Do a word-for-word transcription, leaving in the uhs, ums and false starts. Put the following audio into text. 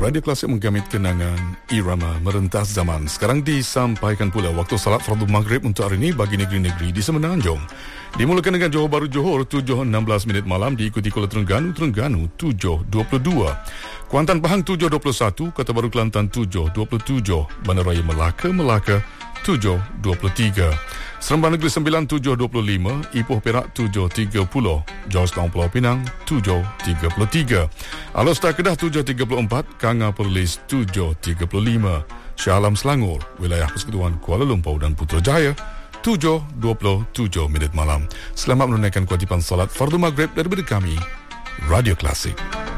Radio Klasik menggamit kenangan irama merentas zaman. Sekarang disampaikan pula waktu salat fardu maghrib untuk hari ini bagi negeri-negeri di Semenanjung. Dimulakan dengan Johor Bahru Johor tujuh enam belas minit malam, diikuti Kuala Terengganu Terengganu tujuh dua puluh dua, Kuantan Pahang tujuh dua puluh satu, Kota Baru Kelantan tujuh dua puluh tujuh, Bandaraya Melaka Melaka tujuh dua puluh tiga, Seremban Negeri Sembilan tujuh dua puluh lima, Ipoh Perak tujuh tiga puluh, Georgetown Pulau Pinang tujuh tiga puluh tiga, Alor Kedah tujuh tiga puluh empat, Kanga Perlis tujuh tiga puluh lima, Shah Alam Selangor, Wilayah Persekutuan Kuala Lumpur dan Putrajaya tujuh dua puluh tujuh minit malam. Selamat menunaikan kewajipan salat fardu maghrib daripada kami, Radio Klasik.